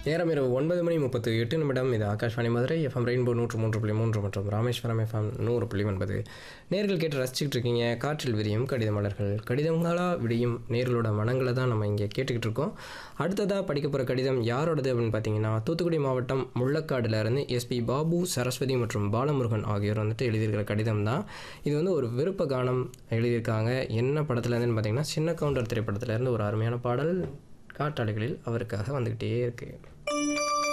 நேரம் இரவு 9:38 இது ஆகாஷ்வாணி மதுரை எஃப்எம் ரெயின்போ 103.3 மற்றும் ராமேஸ்வரம் எஃப்எம் 100.9. நேர்கள் கேட்டு ரசிச்சுக்கிட்டு இருக்கீங்க காற்றில் விரியும் கடித மலர்கள். கடிதங்களாக விடியும் நேர்களோட மனங்களை தான் நம்ம இங்கே கேட்டுக்கிட்டு இருக்கோம். அடுத்ததாக படிக்க போகிற கடிதம் யாரோடது அப்படின்னு பார்த்தீங்கன்னா, தூத்துக்குடி மாவட்டம் முள்ளக்காடுல இருந்து எஸ்பி பாபு, சரஸ்வதி மற்றும் பாலமுருகன் ஆகியோர் வந்துட்டு எழுதியிருக்கிற கடிதம் தான் இது. ஒரு விருப்ப கானம் எழுதியிருக்காங்க. என்ன படத்துலேருந்துன்னு பார்த்தீங்கன்னா, சின்ன கவுண்டர் திரைப்படத்திலேருந்து ஒரு அருமையான பாடல் காற்றாலைகளில் அவருக்காக வந்துக்கிட்டே இருக்குது.